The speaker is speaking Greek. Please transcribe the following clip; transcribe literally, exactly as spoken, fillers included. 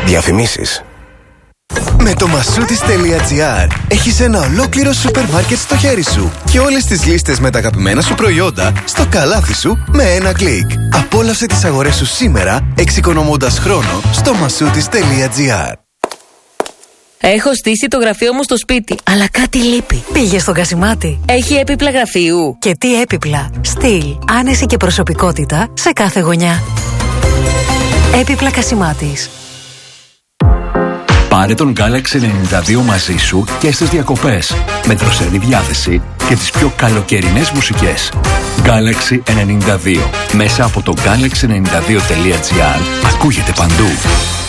Διαφημίσεις. Με το Masoutis.gr έχεις ένα ολόκληρο σούπερ μάρκετ στο χέρι σου και όλες τις λίστες με τα αγαπημένα σου προϊόντα στο καλάθι σου με ένα κλικ. Απόλαυσε τις αγορές σου σήμερα, εξοικονομώντας χρόνο στο Masoutis.gr. Έχω στήσει το γραφείο μου στο σπίτι, αλλά κάτι λείπει. Πήγε στον Κασιμάτη. Έχει έπιπλα γραφείου. Και τι έπιπλα. Στυλ, άνεση και προσωπικότητα σε κάθε γωνιά. Έπιπλα Κασιμάτης. Πάρε τον Galaxy ενενήντα δύο μαζί σου και στις διακοπές, με δροσερή διάθεση και τις πιο καλοκαιρινές μουσικές. Galaxy ενενήντα δύο. Μέσα από το γκάλαξι ενενήντα δύο τελεία τζι άρ ακούγεται παντού.